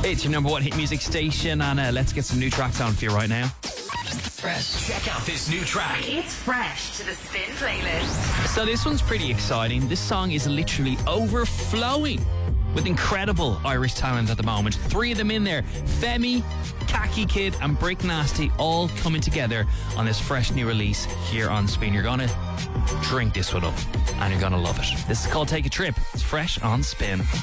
It's your number one hit music station, and let's get some new tracks on for you right now. Fresh. Check out this new track. It's Fresh to the Spin playlist. So this one's pretty exciting. This song is literally overflowing with incredible Irish talent at the moment. 3 of them in there. Femi, Khaki Kid and Brick Nasty all coming together on this fresh new release here on Spin. You're going to drink this one up and you're going to love it. This is called Take a Trip. It's Fresh on Spin.